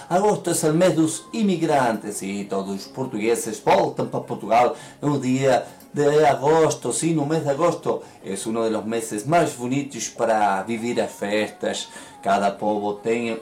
Agosto é o mês dos imigrantes e todos os portugueses voltam para Portugal no dia de agosto. Sim, no mês de agosto é um dos meses mais bonitos para viver as festas. Cada povo tem